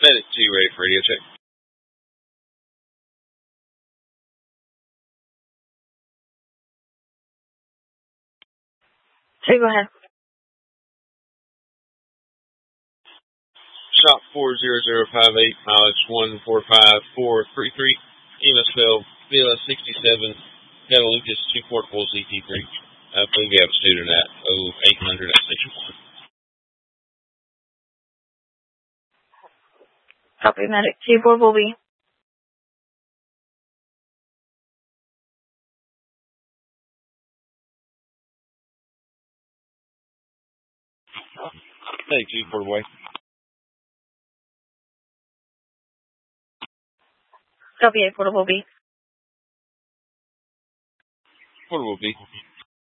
Medic 2, ready for radio check. Okay, go ahead. Shop 40058, mileage 145433, EMS VLS 67, Got a Lucas 2 portables ET3. I believe we have a student at 0800 at station 1. Copy, Medic 2, where will be? Medic 2, portable way. Copy, A, portable B. Portable B.